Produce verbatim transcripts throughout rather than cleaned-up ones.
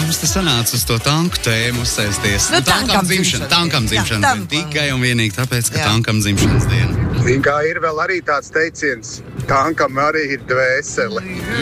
mums te sanāca uz to tanku tēmu uzsēsties? Nu, tankam tankam dzimšana, dzimšanas tankam diena. Jā, dzimšanas tam- diena. Tikai un vienīgi tāpēc, ka Jā. tankam dzimšanas diena. Zin, kā ir vēl arī tāds teiciens, tankam arī ir dvēsele.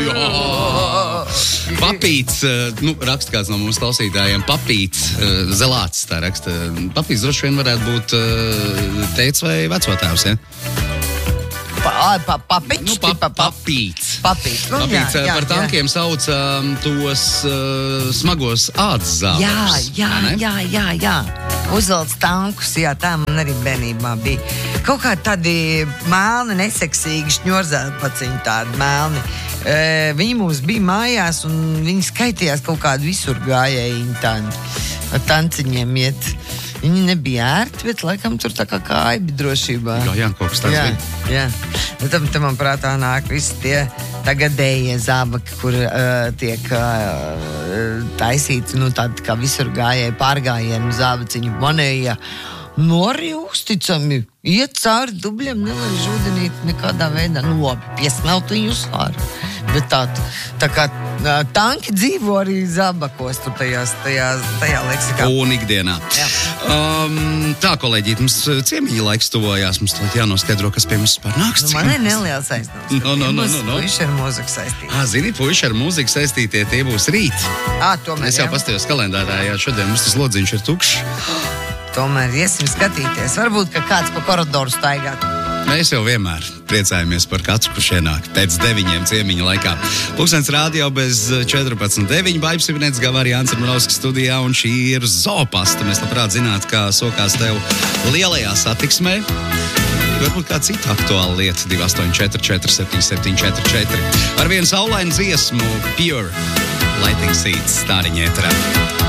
Papīts, eh, nu, raksta kāds no mūsu klausītājiem, papīts, eh, zelāts tā raksta. Papīts droši vien varētu būt eh, teicis vai vecotēvs, ja? Pa, pa, papiņš, Nu, pa, tipa, pa, papīts. papīts. Nu, Papīts jā, eh, jā, par jā. tankiem sauc um, tos uh, smagos ādas Jā, zābakus. jā, vai ne? jā, jā, jā. Uzvelc tankus, jā, tā man arī bērnībā bija. Kaut kā tādi melni, neseksīgi šņorzēti paciņi, tādi melni. E, viņi mums bija mājās, un viņi skaitījās kaut kādu visur gājējiņu tādi. Ar tanciņiem iet. Viņi nebija ērti, bet laikam tur tā kā kāja bija drošībā. Jā, jā, kaut kas tāds jā, bija. jā. Nu, tam, tam man prātā nāk visi tie tagadējie zābaki, kur uh, tiek uh, taisīti, nu, tādi kā visur gājēji pārgājienu zābaciņu manēja. Nu, arī uzticami. Iet cauri dubļiem, nelaiž ūdenīt nekādā veidā. Nu, labi, piesmelt viņus ārā. Bet tā, tā kā uh, tanki dzīvo arī zābakos, tur tajās, tajās, tajā leksikā. Un ikdienā. Jā. Um, tā, kolēģi, mums ciemiņa laiks tuvojās. Mums tad jānoskaidro, kas pie mums par nāks. Nu, man ir neliels aizdoms. No, no, no, no, no. Puiši ar mūziku saistīti. Ah, zini, puiši ar mūziku saistītie, tie būs rīt. Ā, tomēr, Es jau jā. pastījos kalendārā, jā, šodien mums tas lodziņš ir tukšs. Tomēr iesim skatīties. Varbūt, ka kāds pa koridoru staigāt. Mēs jau vienmēr priecājamies par katru, kurš ienāk pēc deviņiem ciemiņa laikā. Pūkstens rādio bez četrpadsmit deviņi, Baibs Ivinets, Gavari Jānis Armanovskis studijā, un šī ir Zoopasta. Mēs labprāt zinātu, kā sokās tev lielajā satiksmē. Varbūt kā cita aktuāla lieta, divi astoņi četri četri septiņi septiņi četri četri. Ar vienu saulainu dziesmu Pure Lighting Seats stāriņa ēterā.